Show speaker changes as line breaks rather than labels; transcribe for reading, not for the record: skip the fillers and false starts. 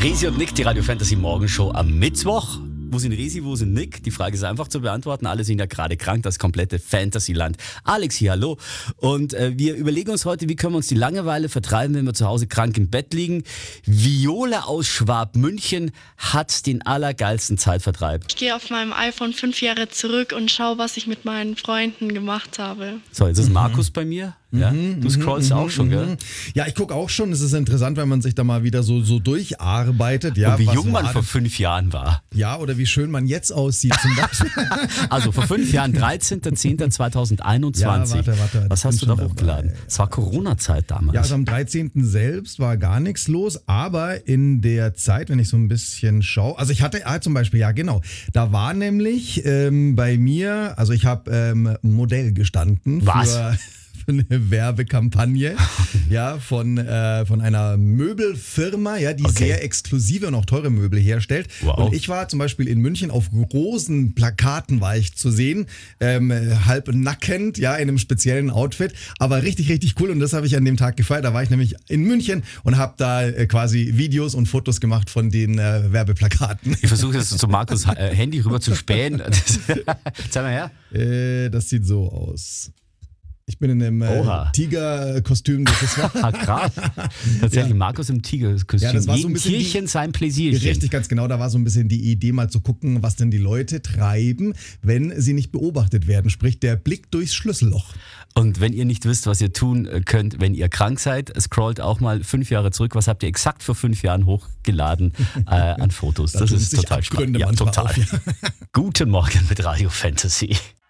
Resi und Nick, die Radio Fantasy Morgenshow am Mittwoch. Wo sind Resi, wo sind Nick? Die Frage ist einfach zu beantworten. Alle sind ja gerade krank, das komplette Fantasyland. Alex hier, hallo. Und wir überlegen uns heute, wie können wir uns die Langeweile vertreiben, wenn wir zu Hause krank im Bett liegen. Viola aus Schwabmünchen hat den allergeilsten Zeitvertreib.
Ich gehe auf meinem iPhone 5 Jahre zurück und schaue, was ich mit meinen Freunden gemacht habe.
So, jetzt ist Markus bei mir. Ja, du scrollst auch schon, gell?
Ja, ich gucke auch schon. Es ist interessant, wenn man sich da mal wieder so durcharbeitet. Ja,
und wie jung man vor 5 Jahren war.
Ja, oder wie schön man jetzt aussieht zum Beispiel.
Also vor 5 Jahren, 13.10.2021.
Ja, warte.
Was hast du da hochgeladen? Es war Corona-Zeit damals.
Ja, also am 13. selbst war gar nichts los, aber in der Zeit, wenn ich so ein bisschen schaue, also ich hatte zum Beispiel, ja genau, da war nämlich bei mir, also ich habe Modell gestanden.
Was?
Für eine Werbekampagne von einer Möbelfirma, ja, die sehr exklusive und auch teure Möbel herstellt.
Wow.
Und ich war zum Beispiel in München auf großen Plakaten war ich zu sehen, halb nackend, ja, in einem speziellen Outfit, aber richtig, richtig cool und das habe ich an dem Tag gefeiert. Da war ich nämlich in München und habe da quasi Videos und Fotos gemacht von den Werbeplakaten.
Ich versuche jetzt zu Markus Handy rüber zu spähen. Zeig mal her.
Das sieht so aus. Ich bin in einem Tigerkostüm. Das war
krass. Tatsächlich Markus im Tigerkostüm.
Ja, das war so ein
Jedem
bisschen
Tierchen sein Pläsierchen.
Richtig, ganz genau. Da war so ein bisschen die Idee, mal zu gucken, was denn die Leute treiben, wenn sie nicht beobachtet werden. Sprich, der Blick durchs Schlüsselloch.
Und wenn ihr nicht wisst, was ihr tun könnt, wenn ihr krank seid, scrollt auch mal 5 Jahre zurück. Was habt ihr exakt vor 5 Jahren hochgeladen an Fotos? Das ist total spannend.
Ja, total.
Guten Morgen mit Radio Fantasy.